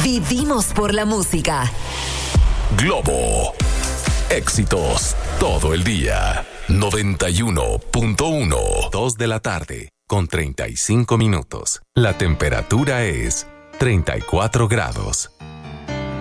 Vivimos por la música. Globo. Éxitos todo el día. 91.1. 2 de la tarde con 35 minutos. La temperatura es 34 grados.